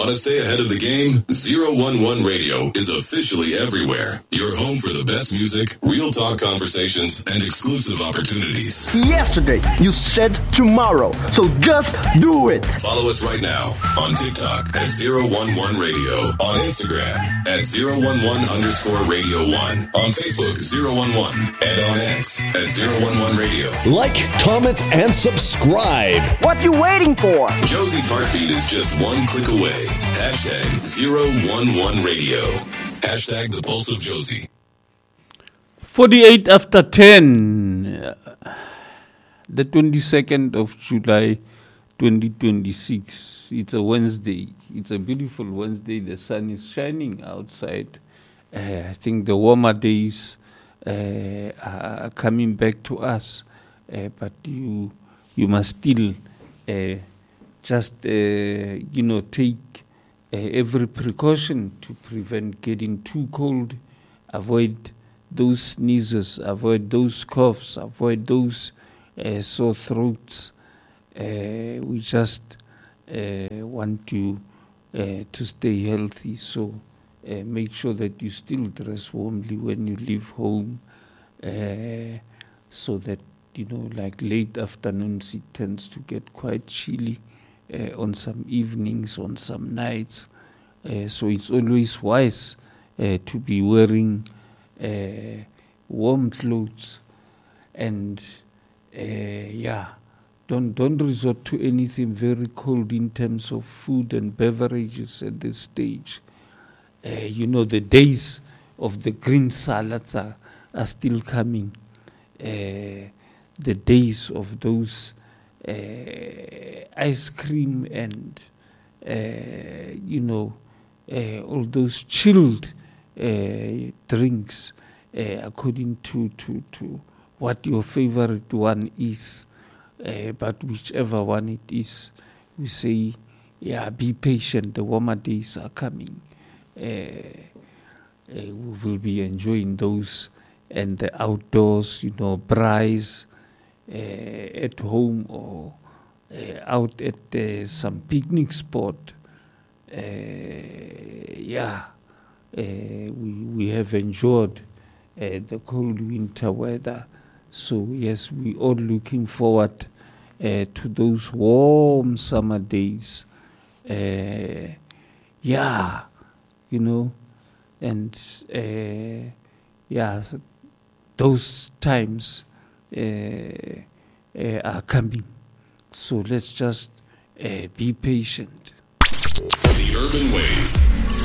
Want to stay ahead of the game? 011 Radio is officially everywhere. Your home for the best music, real talk conversations, and exclusive opportunities. Yesterday, you said tomorrow, so just do it. Follow us right now on TikTok at 011 Radio, on Instagram at 011_Radio1, on Facebook 011, and on X at 011 Radio. Like, comment, and subscribe. What you waiting for? Josie's heartbeat is just one click away. Hashtag 011 Radio. Hashtag the pulse of Josie. 48 after 10. The 22nd of July 2026. It's a Wednesday. It's a beautiful Wednesday. The sun is shining outside. I think the warmer days are coming back to us. But you must still just take every precaution to prevent getting too cold. Avoid those sneezes, avoid those coughs, avoid those sore throats. We just want to stay healthy. So make sure that you still dress warmly when you leave home, so that like late afternoons, it tends to get quite chilly on some evenings, on some nights. So it's always wise to be wearing warm clothes, and don't resort to anything very cold in terms of food and beverages at this stage. The days of the green salads are still coming. The days of those ice cream and all those chilled drinks, according to what your favorite one is. But whichever one it is, we say, be patient. The warmer days are coming. We will be enjoying those, and the outdoors, braais, at home or out at some picnic spot. We have enjoyed the cold winter weather. So yes, we all looking forward to those warm summer days. And those times are coming. So let's just be patient.